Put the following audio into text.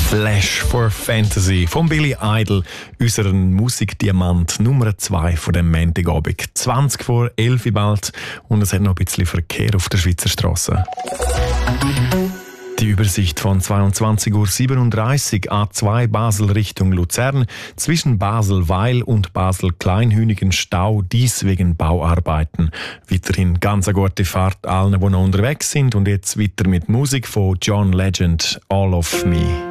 Flash for Fantasy von Billy Idol, unseren Musikdiamant Nummer 2 von dem Montagabend. 20 vor 11 Uhr bald und es hat noch ein bisschen Verkehr auf der Schweizer Straße. Die Übersicht von 22:37 Uhr A2 Basel Richtung Luzern, zwischen Basel-Weil und Basel-Kleinhünigen Stau, dies wegen Bauarbeiten. Weiterhin ganz eine gute Fahrt allen, die noch unterwegs sind, und jetzt weiter mit Musik von John Legend, All of Me.